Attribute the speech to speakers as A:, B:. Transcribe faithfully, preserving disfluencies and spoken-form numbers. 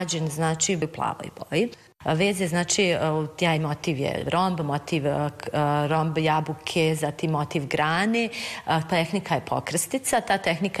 A: rađen, znači, u plavoj boji. Vez je, znači, taj motiv je romb, motiv romb jabuke, zatim motiv grane. Tehnika je pokrstica. Ta tehnika